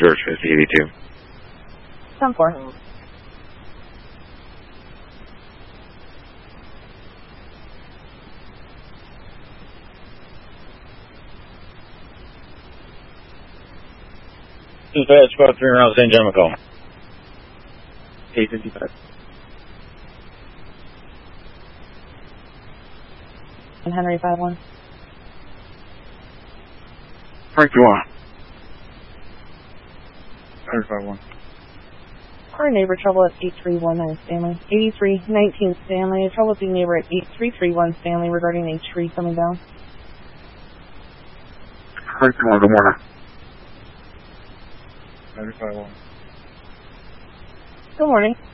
George 5082. 10-4. Dispatch, about 3 around St. John McCall. 855. And Henry 5-1. Frank 2-1. Henry 5-1. Our neighbor trouble at 8319 Stanley. 8319 Stanley. Trouble with the neighbor at 8331 Stanley regarding a tree coming down. Frank 2-1, good morning. Henry 5-1. Good morning.